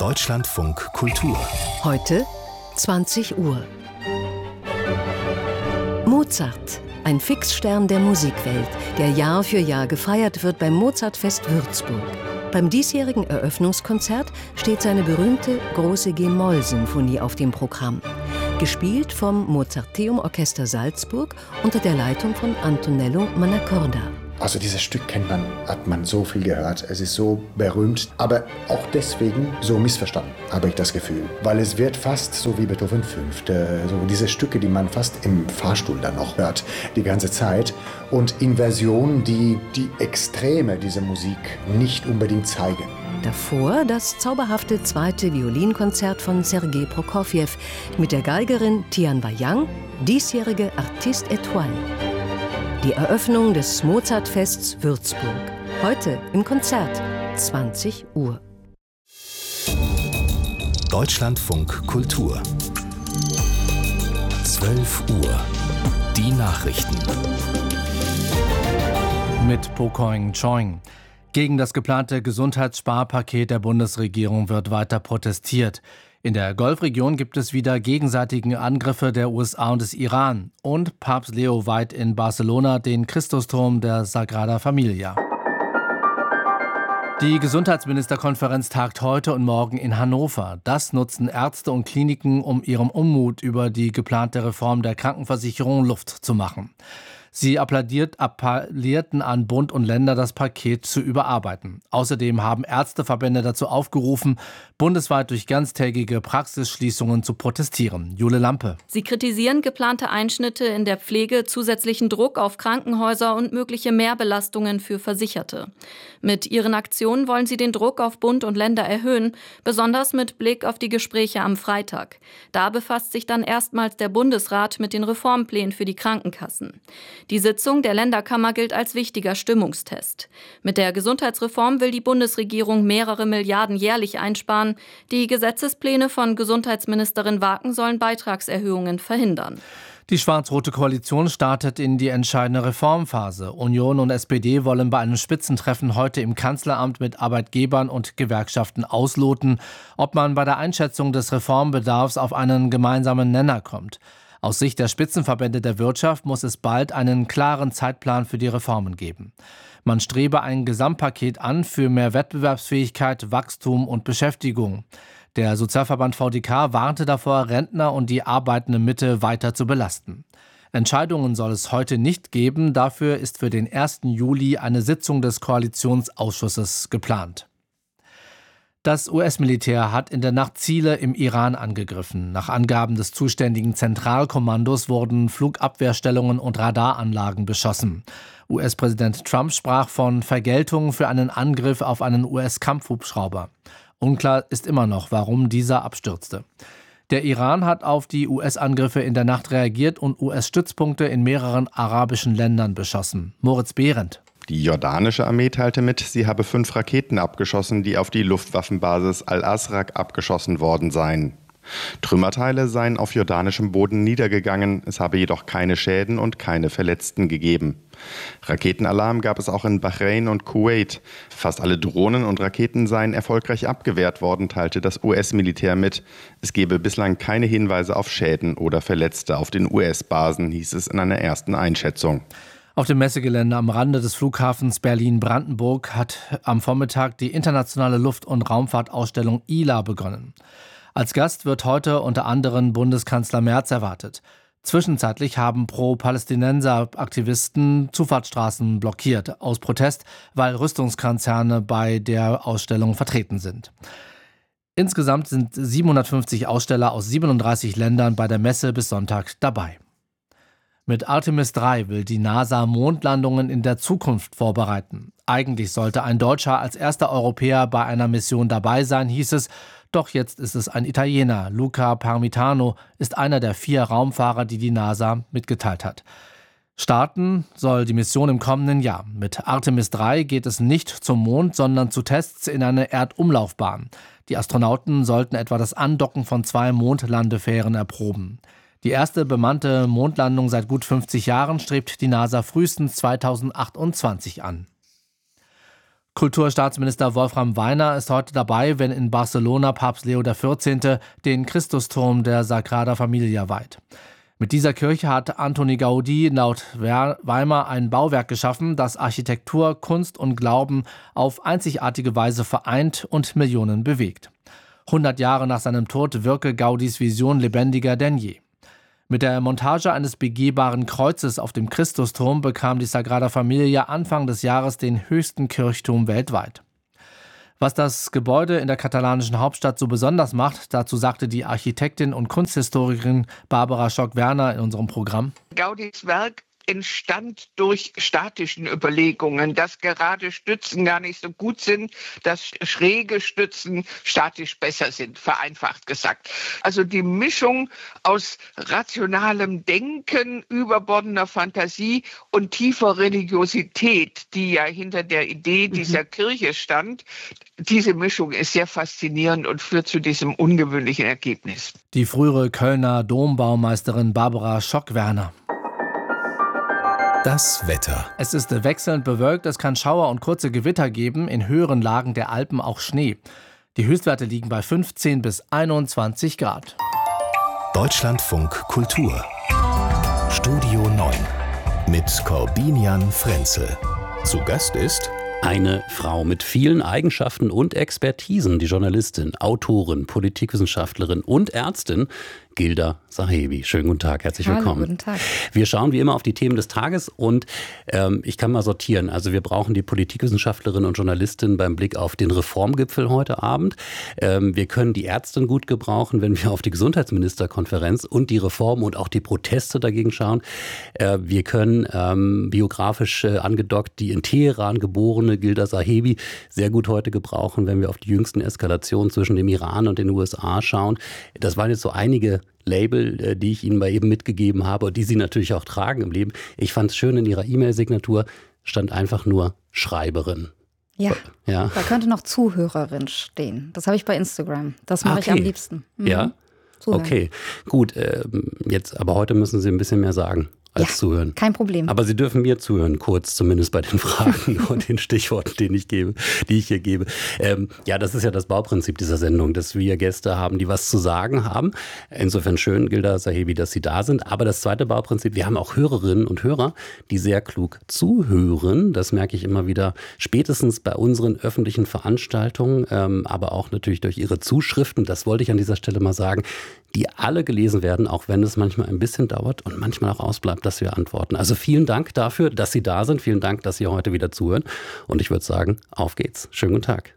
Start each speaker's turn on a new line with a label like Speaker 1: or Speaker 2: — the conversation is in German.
Speaker 1: Deutschlandfunk Kultur.
Speaker 2: Heute 20 Uhr. Mozart, ein Fixstern der Musikwelt, der Jahr für Jahr gefeiert wird beim Mozartfest Würzburg. Beim diesjährigen Eröffnungskonzert steht seine berühmte große G-Moll-Sinfonie auf dem Programm. Gespielt vom Mozarteum Orchester Salzburg unter der Leitung von Antonello Mannacorda.
Speaker 3: Also dieses Stück hat man so viel gehört, es ist so berühmt, aber auch deswegen so missverstanden, habe ich das Gefühl. Weil es wird fast so wie Beethoven V, so diese Stücke, die man fast im Fahrstuhl dann noch hört, die ganze Zeit. Und in Versionen, die Extreme dieser Musik nicht unbedingt zeigen.
Speaker 2: Davor das zauberhafte zweite Violinkonzert von Sergei Prokofjew mit der Geigerin Tian Wang, diesjährige Artiste Étoile. Die Eröffnung des Mozartfests Würzburg. Heute im Konzert, 20 Uhr.
Speaker 1: Deutschlandfunk Kultur. 12 Uhr. Die Nachrichten.
Speaker 4: Mit Pokoing Choing. Gegen das geplante Gesundheitssparpaket der Bundesregierung wird weiter protestiert. In der Golfregion gibt es wieder gegenseitige Angriffe der USA und des Iran. Und Papst Leo weiht in Barcelona den Christusturm der Sagrada Familia. Die Gesundheitsministerkonferenz tagt heute und morgen in Hannover. Das nutzen Ärzte und Kliniken, um ihrem Unmut über die geplante Reform der Krankenversicherung Luft zu machen. Sie appellierten an Bund und Länder, das Paket zu überarbeiten. Außerdem haben Ärzteverbände dazu aufgerufen, bundesweit durch ganztägige Praxisschließungen zu protestieren. Jule Lampe.
Speaker 5: Sie kritisieren geplante Einschnitte in der Pflege, zusätzlichen Druck auf Krankenhäuser und mögliche Mehrbelastungen für Versicherte. Mit ihren Aktionen wollen sie den Druck auf Bund und Länder erhöhen, besonders mit Blick auf die Gespräche am Freitag. Da befasst sich dann erstmals der Bundesrat mit den Reformplänen für die Krankenkassen. Die Sitzung der Länderkammer gilt als wichtiger Stimmungstest. Mit der Gesundheitsreform will die Bundesregierung mehrere Milliarden jährlich einsparen. Die Gesetzespläne von Gesundheitsministerin Waken sollen Beitragserhöhungen verhindern.
Speaker 4: Die schwarz-rote Koalition startet in die entscheidende Reformphase. Union und SPD wollen bei einem Spitzentreffen heute im Kanzleramt mit Arbeitgebern und Gewerkschaften ausloten, ob man bei der Einschätzung des Reformbedarfs auf einen gemeinsamen Nenner kommt. Aus Sicht der Spitzenverbände der Wirtschaft muss es bald einen klaren Zeitplan für die Reformen geben. Man strebe ein Gesamtpaket an für mehr Wettbewerbsfähigkeit, Wachstum und Beschäftigung. Der Sozialverband VDK warnte davor, Rentner und die arbeitende Mitte weiter zu belasten. Entscheidungen soll es heute nicht geben. Dafür ist für den 1. Juli eine Sitzung des Koalitionsausschusses geplant. Das US-Militär hat in der Nacht Ziele im Iran angegriffen. Nach Angaben des zuständigen Zentralkommandos wurden Flugabwehrstellungen und Radaranlagen beschossen. US-Präsident Trump sprach von Vergeltung für einen Angriff auf einen US-Kampfhubschrauber. Unklar ist immer noch, warum dieser abstürzte. Der Iran hat auf die US-Angriffe in der Nacht reagiert und US-Stützpunkte in mehreren arabischen Ländern beschossen. Moritz Behrendt.
Speaker 6: Die jordanische Armee teilte mit, sie habe 5 Raketen abgeschossen, die auf die Luftwaffenbasis Al-Asraq abgeschossen worden seien. Trümmerteile seien auf jordanischem Boden niedergegangen, es habe jedoch keine Schäden und keine Verletzten gegeben. Raketenalarm gab es auch in Bahrain und Kuwait. Fast alle Drohnen und Raketen seien erfolgreich abgewehrt worden, teilte das US-Militär mit. Es gebe bislang keine Hinweise auf Schäden oder Verletzte auf den US-Basen, hieß es in einer ersten Einschätzung.
Speaker 4: Auf dem Messegelände am Rande des Flughafens Berlin-Brandenburg hat am Vormittag die internationale Luft- und Raumfahrtausstellung ILA begonnen. Als Gast wird heute unter anderem Bundeskanzler Merz erwartet. Zwischenzeitlich haben Pro-Palästinenser-Aktivisten Zufahrtsstraßen blockiert, aus Protest, weil Rüstungskonzerne bei der Ausstellung vertreten sind. Insgesamt sind 750 Aussteller aus 37 Ländern bei der Messe bis Sonntag dabei. Mit Artemis 3 will die NASA Mondlandungen in der Zukunft vorbereiten. Eigentlich sollte ein Deutscher als erster Europäer bei einer Mission dabei sein, hieß es. Doch jetzt ist es ein Italiener. Luca Parmitano ist einer der 4 Raumfahrer, die die NASA mitgeteilt hat. Starten soll die Mission im kommenden Jahr. Mit Artemis 3 geht es nicht zum Mond, sondern zu Tests in eine Erdumlaufbahn. Die Astronauten sollten etwa das Andocken von 2 Mondlandefähren erproben. Die erste bemannte Mondlandung seit gut 50 Jahren strebt die NASA frühestens 2028 an. Kulturstaatsminister Wolfram Weiner ist heute dabei, wenn in Barcelona Papst Leo XIV. Den Christusturm der Sagrada Familia weiht. Mit dieser Kirche hat Antoni Gaudí laut Weimar ein Bauwerk geschaffen, das Architektur, Kunst und Glauben auf einzigartige Weise vereint und Millionen bewegt. 100 Jahre nach seinem Tod wirke Gaudís Vision lebendiger denn je. Mit der Montage eines begehbaren Kreuzes auf dem Christusturm bekam die Sagrada Familia Anfang des Jahres den höchsten Kirchturm weltweit. Was das Gebäude in der katalanischen Hauptstadt so besonders macht, dazu sagte die Architektin und Kunsthistorikerin Barbara Schock-Werner in unserem Programm.
Speaker 7: Gaudís Werk entstand durch statischen Überlegungen, dass gerade Stützen gar nicht so gut sind, dass schräge Stützen statisch besser sind, vereinfacht gesagt. Also die Mischung aus rationalem Denken, überbordener Fantasie und tiefer Religiosität, die ja hinter der Idee dieser Kirche stand, diese Mischung ist sehr faszinierend und führt zu diesem ungewöhnlichen Ergebnis.
Speaker 4: Die frühere Kölner Dombaumeisterin Barbara Schock-Werner.
Speaker 1: Das Wetter.
Speaker 4: Es ist wechselnd bewölkt, es kann Schauer und kurze Gewitter geben, in höheren Lagen der Alpen auch Schnee. Die Höchstwerte liegen bei 15 bis 21 Grad.
Speaker 1: Deutschlandfunk Kultur. Studio 9 mit Corbinian Frenzel. Zu Gast ist
Speaker 8: eine Frau mit vielen Eigenschaften und Expertisen, die Journalistin, Autorin, Politikwissenschaftlerin und Ärztin Gilda Sahebi. Schönen guten Tag, herzlich willkommen.
Speaker 9: Hallo, guten Tag.
Speaker 8: Wir schauen wie immer auf die Themen des Tages und ich kann mal sortieren. Also wir brauchen die Politikwissenschaftlerin und Journalistin beim Blick auf den Reformgipfel heute Abend. Wir können die Ärztin gut gebrauchen, wenn wir auf die Gesundheitsministerkonferenz und die Reformen und auch die Proteste dagegen schauen. Wir können biografisch angedockt die in Teheran geborene Gilda Sahebi sehr gut heute gebrauchen, wenn wir auf die jüngsten Eskalationen zwischen dem Iran und den USA schauen. Das waren jetzt so einige Label, die ich Ihnen mal eben mitgegeben habe und die Sie natürlich auch tragen im Leben. Ich fand es schön, in Ihrer E-Mail-Signatur stand einfach nur Schreiberin.
Speaker 9: Ja, da könnte noch Zuhörerin stehen. Das habe ich bei Instagram. Das mache ich am liebsten.
Speaker 8: Ja, Zuhören. Okay, gut. Jetzt, aber heute müssen Sie ein bisschen mehr sagen als zuhören.
Speaker 9: Kein Problem.
Speaker 8: Aber Sie dürfen mir zuhören, kurz zumindest bei den Fragen und den Stichworten, die ich hier gebe. Ja, das ist ja das Bauprinzip dieser Sendung, dass wir Gäste haben, die was zu sagen haben. Insofern schön, Gilda Sahebi, dass Sie da sind. Aber das zweite Bauprinzip, wir haben auch Hörerinnen und Hörer, die sehr klug zuhören. Das merke ich immer wieder, spätestens bei unseren öffentlichen Veranstaltungen, aber auch natürlich durch Ihre Zuschriften. Das wollte ich an dieser Stelle mal sagen, die alle gelesen werden, auch wenn es manchmal ein bisschen dauert und manchmal auch ausbleibt, dass wir antworten. Also vielen Dank dafür, dass Sie da sind. Vielen Dank, dass Sie heute wieder zuhören. Und ich würde sagen, auf geht's. Schönen guten Tag.